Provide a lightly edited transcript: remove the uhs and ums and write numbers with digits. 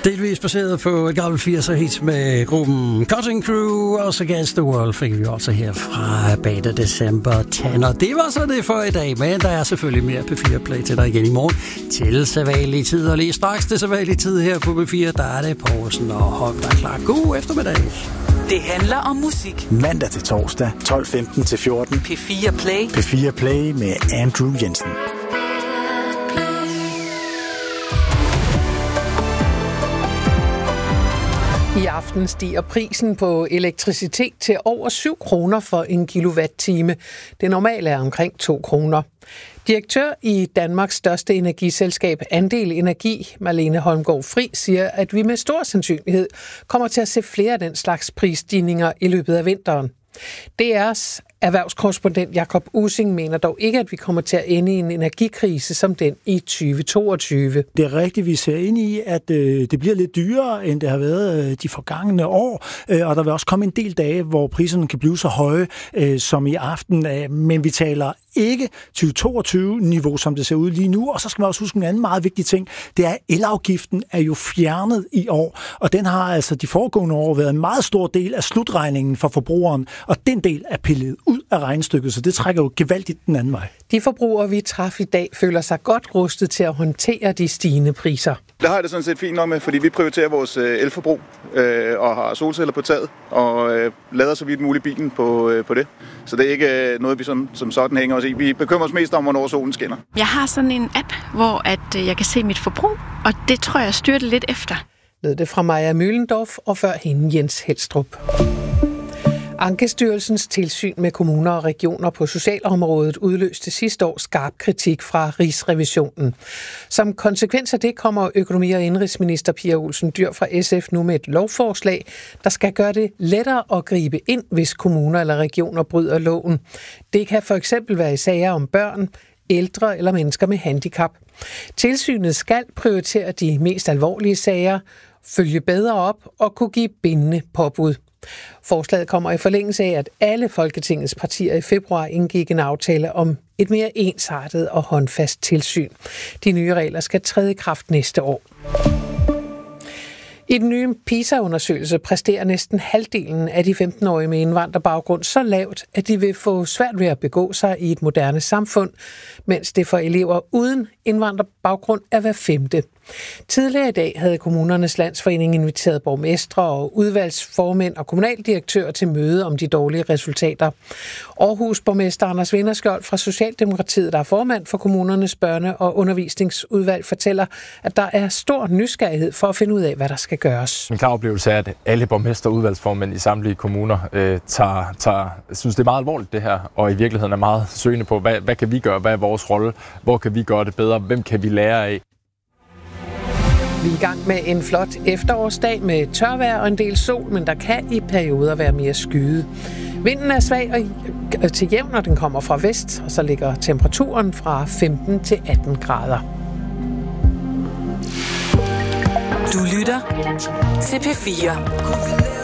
Delvis baseret på et gammelt 80'er hit med gruppen Cutting Crew, og så Against the World fik vi også her fra Beta December 10. Og det var så det for i dag, men der er selvfølgelig mere P4 Play til dig igen i morgen til sædvanlig tid. Og lige straks til sædvanlig tid her på P4, der er det Poulsen og Holm, der er klar. God eftermiddag. Det handler om musik. Mandag til torsdag, 12:15 til 14. P4 Play. P4 Play med Andrew Jensen. I aften stiger prisen på elektricitet til over 7 kroner for en kilowatt-time. Det normale er omkring 2 kroner. Direktør i Danmarks største energiselskab Andel Energi, Marlene Holmgaard Fri, siger, at vi med stor sandsynlighed kommer til at se flere af den slags prisstigninger i løbet af vinteren. DR's erhvervskorrespondent Jakob Ussing mener dog ikke, at vi kommer til at ende i en energikrise som den i 2022. Det er rigtigt, vi ser ind i, at det bliver lidt dyrere, end det har været de forgangne år, og der vil også komme en del dage, hvor priserne kan blive så høje som i aften, men vi taler ikke 2022-niveau, som det ser ud lige nu, og så skal man også huske en anden meget vigtig ting, det er, at elafgiften er jo fjernet i år, og den har altså de foregående år været en meget stor del af slutregningen for forbrugeren, og den del er pillet ud af regnestykket, så det trækker jo gevaldigt den anden vej. De forbrugere, vi traf i dag, føler sig godt rustet til at håndtere de stigende priser. Det har jeg det sådan set fint nok med, fordi vi prioriterer vores elforbrug og har solceller på taget og lader så vidt muligt bilen på det. Så det er ikke noget, vi som sådan hænger os i. Vi bekymrer os mest om, hvornår solen skinner. Jeg har sådan en app, hvor at jeg kan se mit forbrug, og det tror jeg styrer det lidt efter. Lød det fra Maja Møllendorf og før hende Jens Helstrup. Ankestyrelsens tilsyn med kommuner og regioner på socialområdet udløste sidste år skarp kritik fra Rigsrevisionen. Som konsekvens af det kommer økonomi- og indenrigsminister Pia Olsen Dyhr fra SF nu med et lovforslag, der skal gøre det lettere at gribe ind, hvis kommuner eller regioner bryder loven. Det kan for eksempel være i sager om børn, ældre eller mennesker med handicap. Tilsynet skal prioritere de mest alvorlige sager, følge bedre op og kunne give bindende påbud. Forslaget kommer i forlængelse af, at alle Folketingets partier i februar indgik en aftale om et mere ensartet og håndfast tilsyn. De nye regler skal træde i kraft næste år. I den nye PISA-undersøgelse præsterer næsten halvdelen af de 15-årige med indvandrerbaggrund så lavt, at de vil få svært ved at begå sig i et moderne samfund, mens det for elever uden indvandrerbaggrund er hver femte. Tidligere i dag havde Kommunernes Landsforening inviteret borgmestre og udvalgsformænd og kommunaldirektører til møde om de dårlige resultater. Aarhus borgmester Anders Vinderskjold fra Socialdemokratiet, der er formand for kommunernes børne- og undervisningsudvalg, fortæller, at der er stor nysgerrighed for at finde ud af, hvad der skal gøres. Min klare oplevelse er, at alle borgmester og udvalgsformænd i samtlige kommuner synes, det er meget alvorligt det her, og i virkeligheden er meget søgende på, hvad kan vi gøre, hvad er vores rolle, hvor kan vi gøre det bedre, hvem kan vi lære af. Vi er i gang med en flot efterårsdag med tørvejr og en del sol, men der kan i perioder være mere skyde. Vinden er svag og til jævn, når den kommer fra vest, og så ligger temperaturen fra 15 til 18 grader. Du lytter til P4.